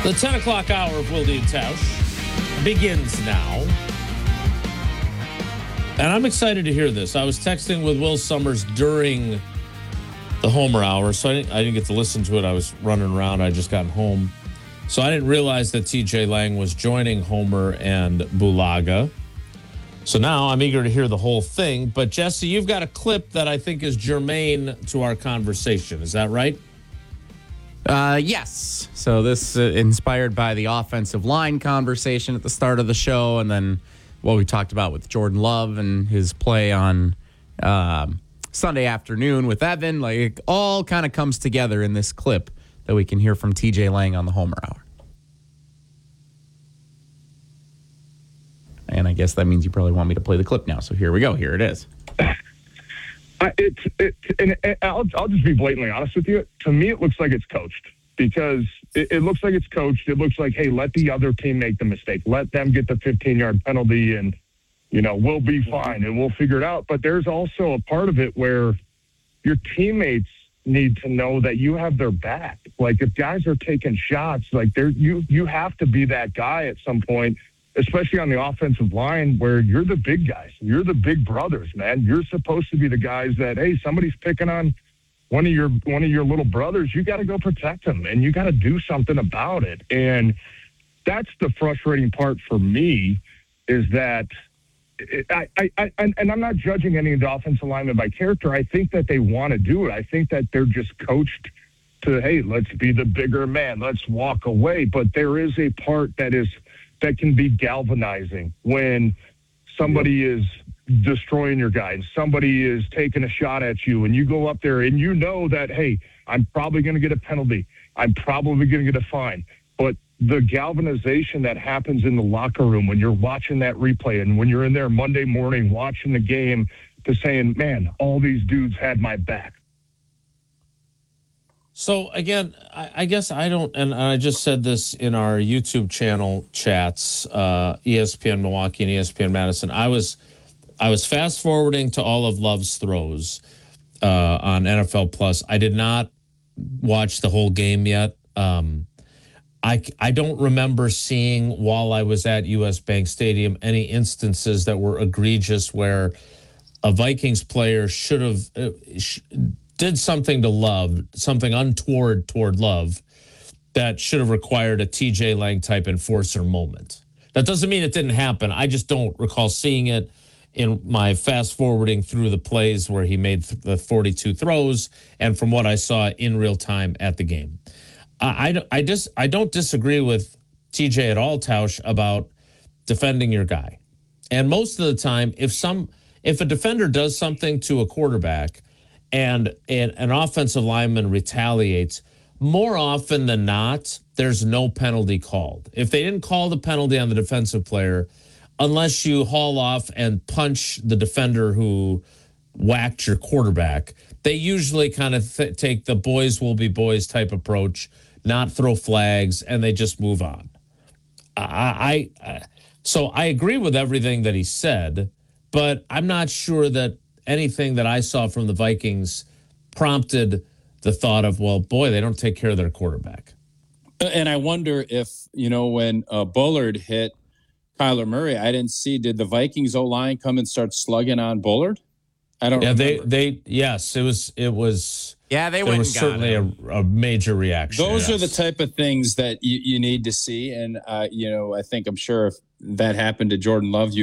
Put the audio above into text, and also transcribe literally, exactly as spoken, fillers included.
The ten o'clock hour of Wilde and Tausch begins now. And I'm excited to hear this. I was texting with Will Summers during the Homer hour, so I didn't, I didn't get to listen to it. I was running around. I just got home. So I didn't realize that T J Lang was joining Homer and Bulaga. So now I'm eager to hear the whole thing. But, Jesse, you've got a clip that I think is germane to our conversation. Is that right? Uh, yes. So this uh, inspired by the offensive line conversation at the start of the show, and then what we talked about with Jordan Love and his play on um, Sunday afternoon with Evan. Like, it all kind of comes together in this clip that we can hear from T J Lang on the Homer Hour. And I guess that means you probably want me to play the clip now. So here we go. Here it is. I, it's it, and, and I'll, I'll just be blatantly honest with you. To me, it looks like it's coached because it, it looks like it's coached. It looks like, hey, let the other team make the mistake. Let them get the fifteen-yard penalty, and, you know, we'll be fine, and we'll figure it out. But there's also a part of it where your teammates need to know that you have their back. Like, if guys are taking shots, like, they're, you you have to be that guy at some point, especially on the offensive line where you're the big guys. You're the big brothers, man. You're supposed to be the guys that, hey, somebody's picking on one of your one of your little brothers. You got to go protect them, and you got to do something about it. And that's the frustrating part for me is that it, I, I, I, and I'm not judging any of the offensive linemen by character. I think that they want to do it. I think that they're just coached to, hey, let's be the bigger man. Let's walk away. But there is a part that is – that can be galvanizing when somebody is destroying your guy and somebody is taking a shot at you and you go up there and you know that, hey, I'm probably going to get a penalty. I'm probably going to get a fine. But the galvanization that happens in the locker room when you're watching that replay and when you're in there Monday morning watching the game to saying, man, all these dudes had my back. So, again, I, I guess I don't, and I just said this in our YouTube channel chats, uh, E S P N Milwaukee and E S P N Madison. I was I was fast-forwarding to all of Love's throws uh, on N F L Plus. I did not watch the whole game yet. Um, I, I don't remember seeing, while I was at U S Bank Stadium, any instances that were egregious where a Vikings player should have uh, sh- did something to Love, something untoward toward Love, that should have required a T J Lang type enforcer moment. That doesn't mean it didn't happen. I just don't recall seeing it in my fast forwarding through the plays where he made the forty-two throws and from what I saw in real time at the game. I, I, I just I don't disagree with T J at all, Tausch, about defending your guy. And most of the time, if some if a defender does something to a quarterback and an, an offensive lineman retaliates, more often than not, there's no penalty called. If they didn't call the penalty on the defensive player, unless you haul off and punch the defender who whacked your quarterback, they usually kind of th- take the boys will be boys type approach, not throw flags, and they just move on. I, I, I so I agree with everything that he said, but I'm not sure that anything that I saw from the Vikings prompted the thought of, well, boy, they don't take care of their quarterback. And I wonder if, you know, when uh, Bullard hit Kyler Murray, I didn't see, did the Vikings O-line come and start slugging on Bullard? I don't yeah, remember. they, they, yes, it was, it was, yeah, they there went was and got certainly a, a major reaction. Those yes. are the type of things that you, you need to see. And, uh, you know, I think I'm sure if that happened to Jordan Love, you